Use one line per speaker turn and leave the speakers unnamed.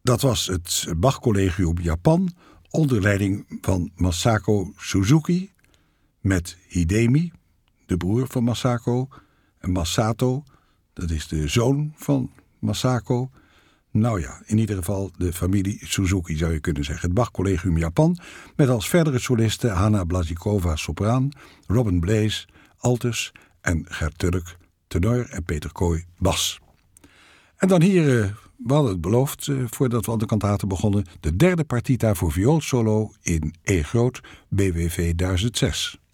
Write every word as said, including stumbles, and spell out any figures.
Dat was het Bach-collegium Japan onder leiding van Masako Suzuki met Hidemi, de broer van Masako, en Masato, dat is de zoon van Masako. Nou ja, in ieder geval de familie Suzuki zou je kunnen zeggen. Het Bach-collegium Japan met als verdere solisten Hanna Blazikova sopraan, Robin Blaze altus en Gert Turk tenor en Peter Kooi bas. En dan hier, uh, we hadden het beloofd uh, voordat we aan de kantaten begonnen, de derde partita voor vioolsolo in E groot B W V duizend zes.